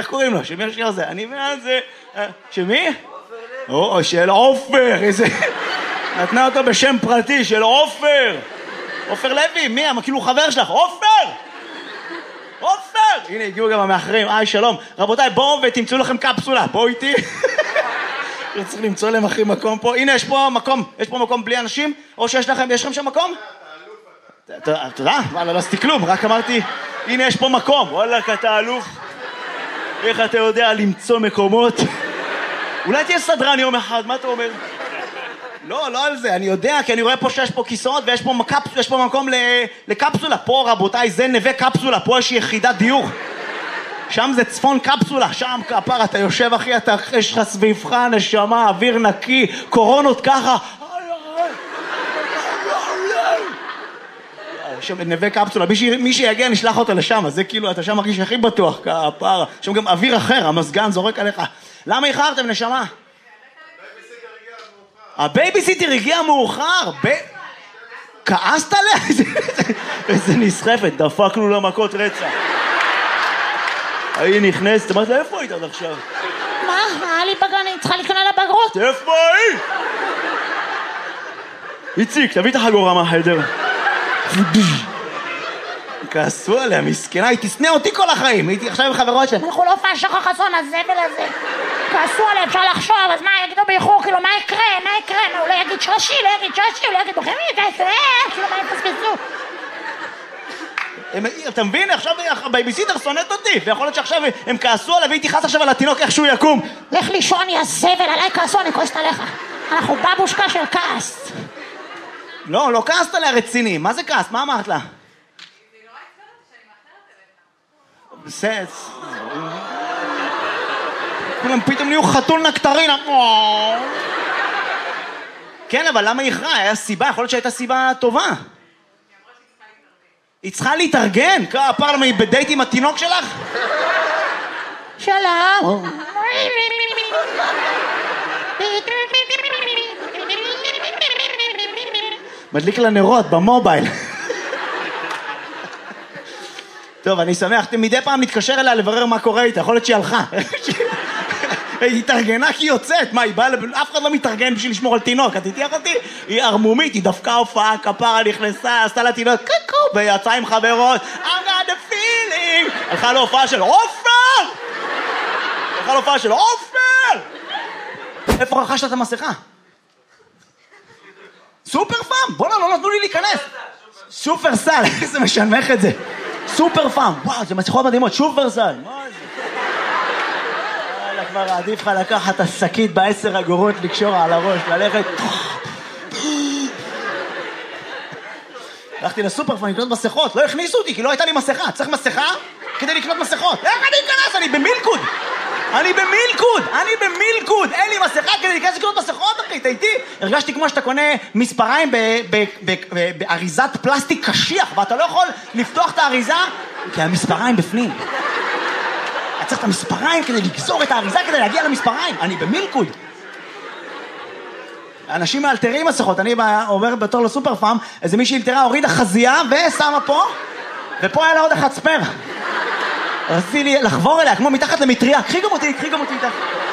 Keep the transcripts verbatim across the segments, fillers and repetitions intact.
קוראים לו? שמי השיר הזה? אני אומר זה... שמי? או, של עופר, איזה... נתנה אותו בשם פרטי, של עופר. עופר לוי, מי? כאילו חבר שלך, עופר! עופר! הנה, הגיעו גם המאחרים, היי, שלום. רבותיי, בואו ותמצאו לכם קפסולה, בואו איתי. צריך למצוא להם הכי מקום פה. הנה, יש פה מקום, יש פה מקום בלי אנשים, או שיש לכם, יש לכם שם מקום? תודה, וואלה, לא עשיתי כלום, רק אמרתי, הנה, יש פה מקום. וואלה, אתה אלוף. איך אתה יודע למצוא מקומות? אולי תהיה סדרן יום אחד, מה אתה אומר? לא, לא על זה, אני יודע, כי אני רואה פה שיש פה כיסאות ויש פה, מקפ... יש פה מקום לקפסולה. פה, רבותיי, זה נווה קפסולה, פה יש יחידת דיור. שם זה צפון קפסולה, שם כפר, אתה יושב אחי, אתה יש לך סביבך, נשמה, אוויר נקי, קורונות ככה. שם נווה קפסולה, מי שיגיע נשלח אותו לשם, אז זה כאילו, אתה שם מרגיש הכי בטוח, כפר. שם גם אוויר אחר, המסגן זורק עליך. למה איחרתם, נשמה? הבייביסיטר הגיע מאוחר. כעסת עליה? איזה נסחפת, דפקנו לה מכות רצח. היא נכנסת, אמרת לה, איפה היית עד עכשיו? מה? היה לי בגן, אני צריכה להיכנע לבגרות. איפה היא? איציק, תביא את החגורה מהחדר. כעסו עליה, מסכנה, היא תסנה אותי כל החיים. הייתי עכשיו עם חברות שלהם. אנחנו לא פעם שחר חסון, הזבל הזה. כעסו עליה, אפשר לחשוב, אז מה יגידו באיחור? כאילו, מה יקרה? מה יקרה? הוא לא יגיד שרשי, לא יגיד שרשי, הוא לא יגיד בוחרים, כאילו, מה יפספסו? אתה מבין? עכשיו הבייביסיטר שונאת אותי, ויכול להיות שעכשיו הם כעסו עליו, והיא תיחס עכשיו על התינוק איך שהוא יקום. לך לישון, יא זבל, עליי כעסו, אני כועסת עליך. אנחנו בבושקה של כעס. לא, לא כעסת עליה רציני. מה זה כעס? מה אמרת לה? בסדר. כולם פתאום נהיו חתול נקטרינה. כן, אבל למה היא הכרעה? היה סיבה, יכול להיות שהייתה סיבה טובה. היא צריכה להתארגן? כפר, למה היא בדייט עם התינוק שלך? שלום. מדליק לה נרות במובייל. טוב, אני שמח, מדי פעם נתקשר אליה לברר מה קורה איתה, יכול להיות שהיא הלכה. היא התארגנה כי היא יוצאת, מה, היא באה, אף אחד לא מתארגן בשביל לשמור על תינוק, את תתייח אותי? היא ארמומית, היא דווקא הופעה, כפרה נכנסה, עשתה לה תינוק, קקו, ויצאה עם חברות, I got the feeling, הלכה להופעה של עופר! הלכה להופעה של עופר! איפה רכשת את המסכה? סופר פאם, בוא'נה, לא נתנו לי להיכנס. סופר סל, איזה משנמך את זה. סופר פאם, וואו, זה מסכות מדהימות, סופר סל. מה זה? כבר עדיף לך לקחת את השקית בעשר אגורות לקשור על הראש, ללכת... הלכתי לסופר פארם לקנות מסכות, לא הכניסו אותי כי לא הייתה לי מסכה. צריך מסכה כדי לקנות מסכות. איך אני אכנס? אני במילקוד! אני במילקוד! אני במילקוד! אין לי מסכה כדי להיכנס לקנות מסכות, אחי, תהייתי. הרגשתי כמו שאתה קונה מספריים באריזת פלסטיק קשיח, ואתה לא יכול לפתוח את האריזה כי המספריים בפנים. אתה צריך את המספריים כדי לגזור את האריזה כדי להגיע למספריים. אני במילקוד. אנשים מאלתרים מסכות. אני עובר בתור לסופר פארם, איזה מישהי אלתרה, הורידה חזייה ושמה פה, ופה היה לה עוד אחד ספר. רציתי לי לחבור אליה, כמו מתחת למטריה. קחי גם אותי, קחי גם אותי איתך.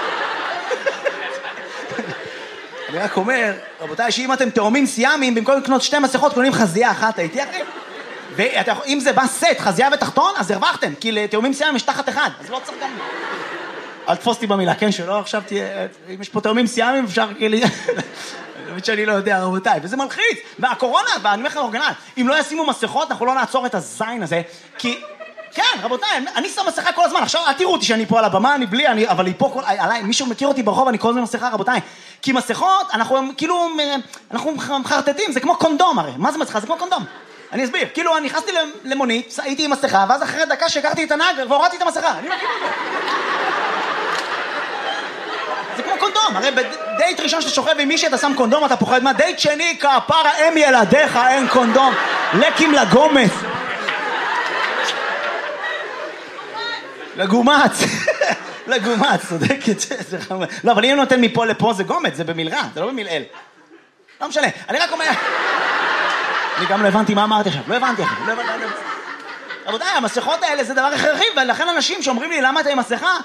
אני רק אומר, רבותיי, שאם אתם תאומים סיאמים, במקום לקנות שתי מסכות, קונים חזייה אחת, הייתי אחי? ואם זה בא סט, חזייה ותחתון, אז הרווחתם, כי לתאומים סיאמים יש תחת אחד, אז לא צריך גם... אל תפוס אותי במילה, כן, שלא, עכשיו תהיה... אם יש פה תאומים סיאמים, אפשר כאילו... באמת שאני לא יודע, רבותיי, וזה מלחיץ. והקורונה, ואני אומר לך אורגנל, אם לא ישימו מסכות, אנחנו לא נעצור את הזין הזה, כי... כן, רבותיי, אני שם מסכה כל הזמן, עכשיו, אל תראו אותי שאני פה על הבמה, אני בלי, אני, אבל היא פה כל... עליי, מישהו מכיר אותי ברחוב, אני כל הזמן מסכה, רבותיי. כי מסכות, אנחנו כאילו... אנחנו מחרטטים, זה כמו קונדום, הרי. מה זה מסכה? זה כמו קונדום. אני אסביר, כאילו אני נכנסתי למונית, הייתי עם מסכה, ואז אחרי דקה שהכרתי את הנהג והורדתי את המסכה. אני מכיר את זה. זה כמו קונדום, הרי בדייט ראשון שאתה שוכב עם מישהי אתה שם קונדום, אתה פוחד מה? דייט שני, כפרה, אם ילדיך, אין קונדום. לקים לגומץ. לגומץ. לגומץ, צודקת. לא, אבל אם נותן מפה לפה זה גומץ, זה במלרע, זה לא במלעיל. לא משנה, אני רק אומר... אני גם לא הבנתי מה אמרתי עכשיו, לא הבנתי עכשיו, לא הבנתי. רבותיי, המסכות האלה זה דבר הכרחי, ולכן אנשים שאומרים לי למה אתה עם מסכה,